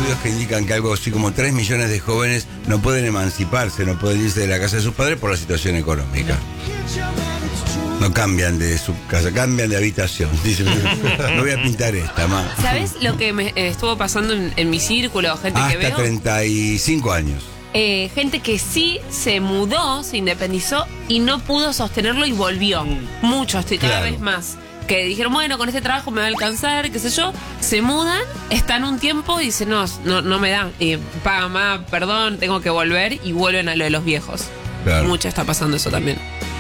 estudios que indican que algo así como 3 millones de jóvenes no pueden emanciparse, no pueden irse de la casa de sus padres por la situación económica. No cambian de su casa, cambian de habitación. Dicen, no voy a pintar esta más. ¿Sabes lo que me estuvo pasando en mi círculo? Gente que veo. Hasta 35 años. Gente que sí se mudó, se independizó y no pudo sostenerlo y volvió. Muchos, cada vez más. Que dijeron, bueno, con este trabajo me va a alcanzar, qué sé yo. Se mudan, están un tiempo y dicen, no me da. Mamá, perdón, tengo que volver, y vuelven a lo de los viejos. Claro. Mucho está pasando eso también.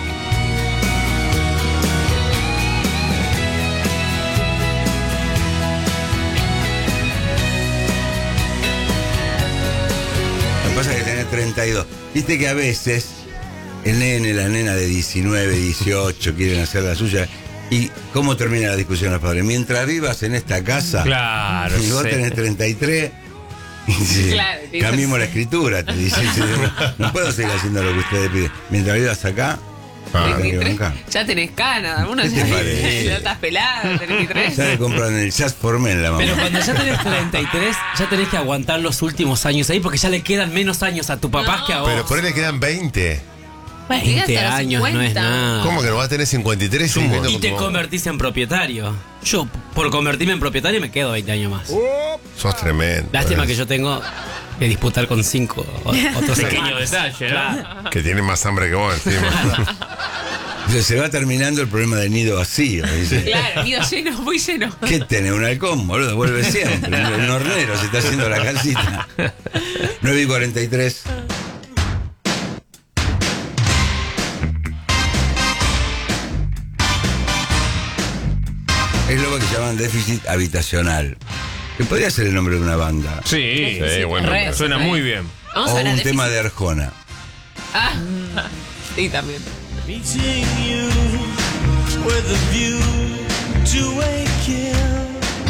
Lo que pasa es que tenés 32. Viste que a veces el nene, la nena de 19, 18 quieren hacer la suya. ¿Y cómo termina la discusión los padres? Mientras vivas en esta casa, Claro, y vos tenés 33, Claro, cambiemos la escritura, te dicen. No puedo seguir haciendo lo que ustedes piden. Mientras vivas acá, tenés que bancar. Ya tenés canas, algunos ¿Qué te parece? ya estás pelado, 33. Ya le compran el Jazz for Men, la mamá. Pero cuando ya tenés 33, ya tenés que aguantar los últimos años ahí, porque ya le quedan menos años a tu papá que a vos. Pero por ahí le quedan 20. 20 años no es nada. ¿Cómo que no vas a tener 53? Y 50 te como- convertís en propietario. Yo, por convertirme en propietario, me quedo 20 años más. Sos tremendo. Lástima que yo tengo que disputar con 5 otros Pequeño hermanos. detalle, ¿no? Claro. Que tienen más hambre que vos encima. Entonces, se va terminando el problema del nido vacío. Dice. Claro, nido lleno, muy lleno. ¿Qué tenés? Un halcón, boludo, vuelve siempre. Un hornero se está haciendo la calcita. 9:43. Es lo que llaman déficit habitacional. Que podría ser el nombre de una banda. Sí, Sí, bueno. re. suena muy bien. Vamos O a hablar un de tema física. de Arjona. Ah, sí, también. Meeting you with a view to a kill.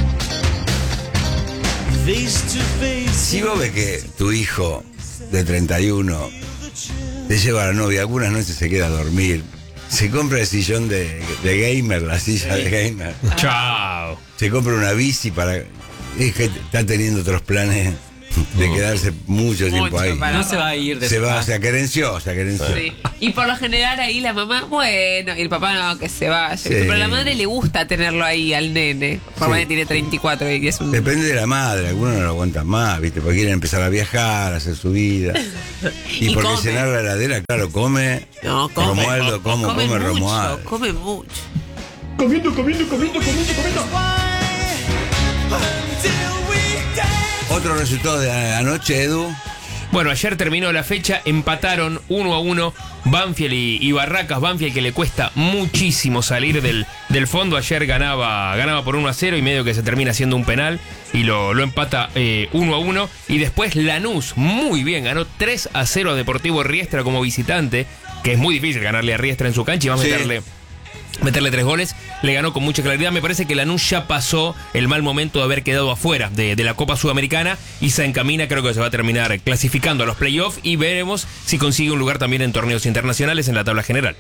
Face to face. Si vos ves que tu hijo de 31 te lleva a la novia, algunas noches se queda a dormir, se compra el sillón de gamer, la silla de gamer, Chao. se compra una bici para... Es que está teniendo otros planes de quedarse mucho tiempo ahí. para- No se va a ir de Se su va, casa. se acerenció. Sí. Y por lo general ahí la mamá, bueno, y el papá no, que se vaya. Sí. Pero a la madre le gusta tenerlo ahí al nene. Por más que tiene 34 y es un... Depende de la madre, algunos no lo aguantan más, ¿viste? Porque quieren empezar a viajar, a hacer su vida. Y porque come. llenar la heladera, claro, come. No, come. Romualdo, come mucho, Romualdo. come mucho. Otro resultado de anoche, Edu. Bueno, ayer terminó la fecha, empataron 1-1 Banfield y Barracas. Banfield, que le cuesta muchísimo salir del fondo. Ayer ganaba por 1-0 y medio que se termina haciendo un penal y lo empata 1-1. Y después Lanús, muy bien, ganó 3-0 a Deportivo Riestra como visitante, que es muy difícil ganarle a Riestra en su cancha y va a Sí. meterle 3 goles. Le ganó con mucha claridad. Me parece que Lanús ya pasó el mal momento de haber quedado afuera de la Copa Sudamericana y se encamina, creo que se va a terminar clasificando a los playoffs y veremos si consigue un lugar también en torneos internacionales en la tabla general.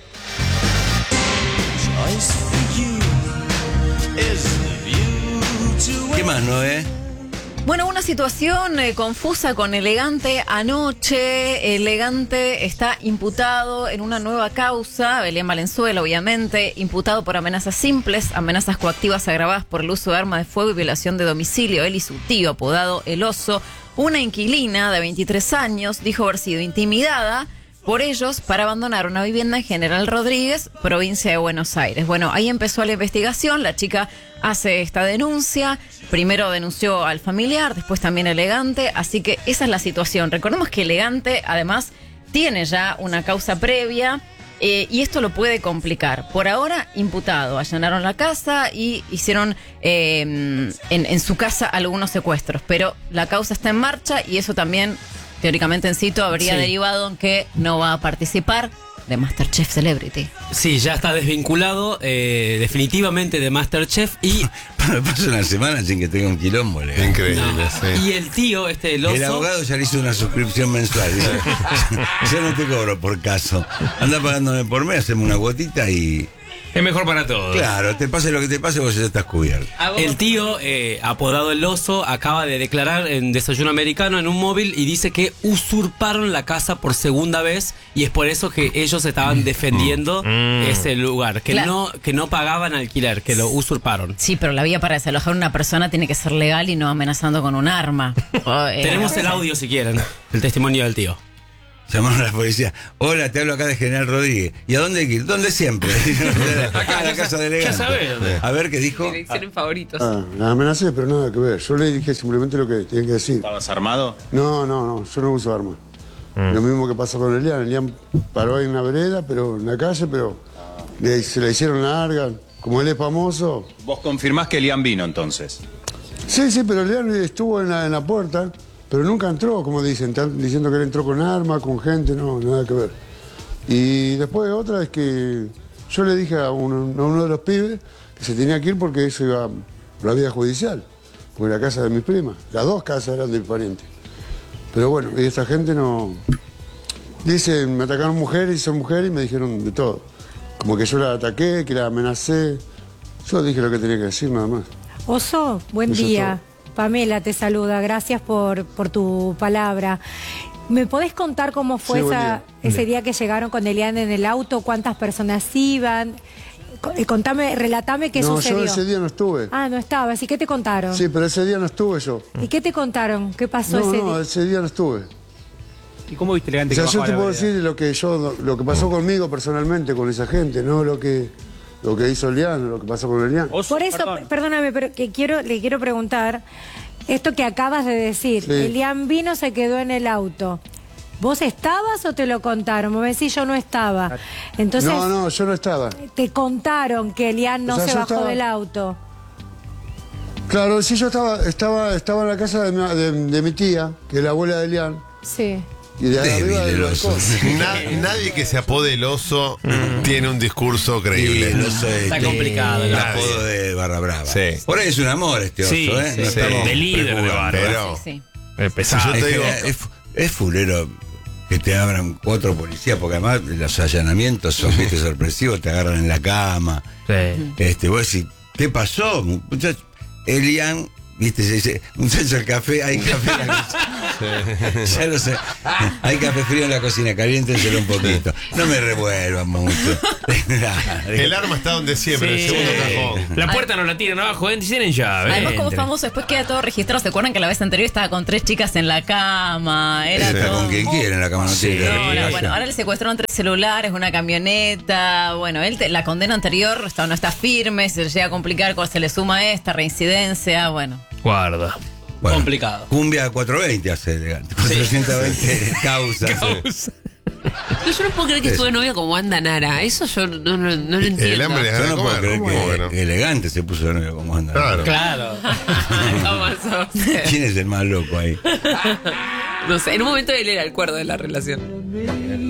Choice for you is the view to a ¿Qué más, Noé? Bueno, una situación confusa con Elegante anoche. Elegante está imputado en una nueva causa, Belén Valenzuela, obviamente, imputado por amenazas simples, amenazas coactivas agravadas por el uso de arma de fuego y violación de domicilio. Él y su tío, apodado El Oso, una inquilina de 23 años, dijo haber sido intimidada por ellos para abandonar una vivienda en General Rodríguez, provincia de Buenos Aires. Bueno, ahí empezó la investigación, la chica hace esta denuncia, primero denunció al familiar, después también a Elegante, así que esa es la situación. Recordemos que Elegante, además, tiene ya una causa previa y esto lo puede complicar. Por ahora, imputado, allanaron la casa y hicieron en su casa algunos secuestros, pero la causa está en marcha y eso también... Teóricamente en Cito habría Sí. derivado en que no va a participar de MasterChef Celebrity. Sí, ya está desvinculado definitivamente de MasterChef y, Pasa una semana sin que tenga un quilombo, Elegante. Increíble, sí. y el tío, El Oso... El abogado ya le hizo una suscripción mensual. Dice, yo no te cobro por caso. Anda pagándome por mes, hacemos una cuotita y Es mejor para todos. Claro, te pase lo que te pase, vos ya estás cubierto. El tío, apodado El Oso, acaba de declarar en Desayuno Americano en un móvil y dice que usurparon la casa por segunda vez y es por eso que ellos estaban defendiendo ese lugar, que Claro. que no pagaban alquiler, que lo usurparon. Sí, pero la vía para desalojar a una persona tiene que ser legal y no amenazando con un arma. Tenemos el audio si quieren, el testimonio del tío. Llamaron a la policía. Hola, te hablo acá de General Rodríguez. ¿Y a dónde hay que ir? ¿Dónde siempre? Acá, a la casa de elegante. Ya sabés dónde. A ver qué dijo. Elecciones favoritos. La amenacé, pero nada que ver. Yo le dije simplemente lo que tenía que decir. ¿Estabas armado? No, yo no uso armas. Lo mismo que pasó con Elian. Elian paró ahí en una vereda, pero en la calle, pero se la hicieron larga. Como él es famoso. ¿Vos confirmás que Elian vino entonces? Sí, pero Elian estuvo en la puerta, pero nunca entró, como dicen. Están diciendo que él entró con armas, con gente, no, nada que ver. Y después otra es que yo le dije a uno de los pibes que se tenía que ir porque eso iba a la vía judicial. Porque la casa de mis primas, las dos casas eran del pariente. Pero bueno, y esta gente no... Dicen, me atacaron mujeres y son mujeres y me dijeron de todo. Como que yo la ataqué, que la amenacé. Yo dije lo que tenía que decir, nada más. Oso, buen Eso es día. Pamela te saluda, gracias por tu palabra. ¿Me podés contar cómo fue Sí, buen día. ese día que llegaron con Elian en el auto? ¿Cuántas personas iban? Relatame qué No, sucedió. yo ese día no estuve. Ah, no estabas. ¿Y qué te contaron? Sí, pero ese día no estuve yo. ¿Y qué te contaron? ¿Qué pasó No, ese día? ese día no estuve. ¿Y cómo viste elegante O sea, yo te puedo decir lo que pasó conmigo personalmente, con esa gente, no lo que hizo Elian, lo que pasó con Elian. Por eso, perdóname, pero le quiero preguntar, esto que acabas de decir, Sí. Elian vino, se quedó en el auto. ¿Vos estabas o te lo contaron? Me decís, yo no estaba. Entonces, No, yo no estaba. te contaron que Elian no O sea, se yo bajó estaba- del auto. Claro, sí, yo estaba en la casa de mi tía, que es la abuela de Elian, Sí. y de Débil arriba del el oso. balcón. Nadie que se apode el oso tiene un discurso Y creíble. el oso Está complicado, el nadie. apodo de Barra Brava. Sí. Por ahí es un amor este oso, Sí, ¿eh? sí, No sí. estamos De líder de prejuzgando. Barra. Oh. Pero, Es Pesado. Si yo te digo- es fulero que te abran 4 policías, porque además los allanamientos son ¿viste? sorpresivos, te agarran en la cama. Sí. Vos decís, ¿qué pasó? Muchacho, Elian, viste, se dice, muchacho, el café, hay café en la cocina. Ya lo sé. Hay café frío en la cocina, caliéntenselo un poquito. No me revuelvan mucho. el arma está donde siempre, en el segundo cajón. La puerta no la tiran abajo, tienen llave. Además, como entren. famoso, después queda todo registrado. ¿Se acuerdan que la vez anterior estaba con 3 chicas en la cama? Era Está todo... con quien quiera en la cama, no Sí. tiene que No, replicar. bueno, ahora le secuestraron 3 celulares, una camioneta. Bueno, la condena anterior no está firme, se le llega a complicar, se le suma esta reincidencia. Bueno, Guarda. Bueno, Complicado. Cumbia 420 hace elegante. 420 causas. Yo no puedo creer que estuve novia con Wanda Nara. Eso yo no lo entiendo. El hambre les Yo da no de puedo comer. creer ¿Cómo que, bueno? que elegante se puso de novio como anda. Claro. Claro. ¿Cómo pasó? ¿Quién es el más loco ahí? No sé, en un momento él era el cuerdo de la relación.